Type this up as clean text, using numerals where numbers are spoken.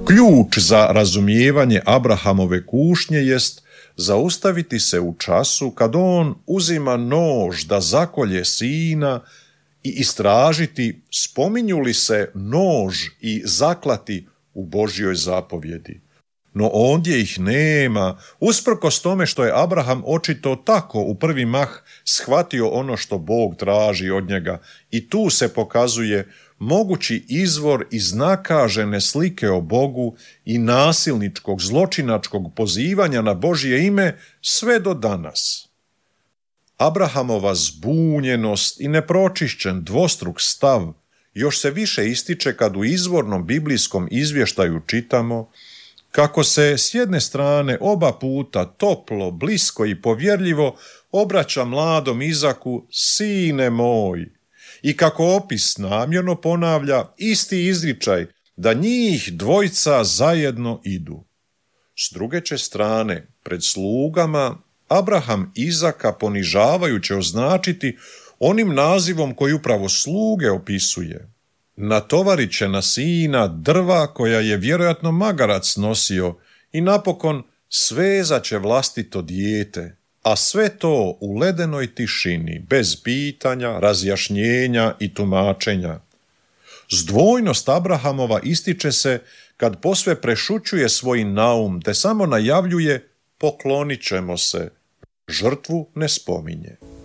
Ključ za razumijevanje Abrahamove kušnje jest zaustaviti se u času kad on uzima nož da zakolje sina i istražiti spominju li se nož i zaklati u Božjoj zapovjedi. No ondje ih nema, usprkos tome što je Abraham očito tako u prvi mah shvatio ono što Bog traži od njega i tu se pokazuje mogući izvor iznakažene slike o Bogu i nasilničkog, zločinačkog pozivanja na Božje ime sve do danas. Abrahamova zbunjenost i nepročišćen dvostruk stav još se više ističe kad u izvornom biblijskom izvještaju čitamo kako se s jedne strane oba puta toplo, blisko i povjerljivo obraća mladom Izaku, sine moj, i kako opis namjerno ponavlja isti izričaj da njih dvojica zajedno idu. S druge će strane, pred slugama, Abraham Izaka ponižavajuće označiti onim nazivom koji upravo sluge opisuje. Natovarit će na sina drva koja je vjerojatno magarac nosio i napokon svezat će vlastito dijete, a sve to u ledenoj tišini, bez pitanja, razjašnjenja i tumačenja. Zdvojnost Abrahamova ističe se kad posve prešućuje svoj naum te samo najavljuje poklonit ćemo se, žrtvu ne spominje.